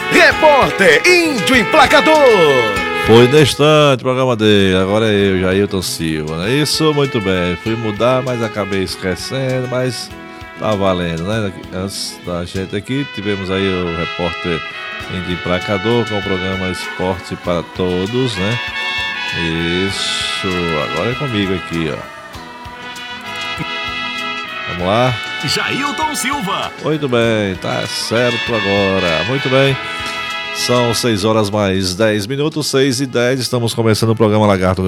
Repórter Índio Emplacador. Foi distante o programa dele, agora é eu, Jailton Silva, não é isso? Muito bem, fui mudar, mas acabei esquecendo, mas tá valendo, né? Antes da gente aqui, tivemos aí o repórter Índio Emplacador com o programa Esporte para Todos, né? Isso, agora é comigo aqui, ó. Vamos lá. Jailton Silva. Muito bem, tá certo agora. Muito bem. São 6 horas mais 10 minutos, 6h10. Estamos começando o programa Lagarto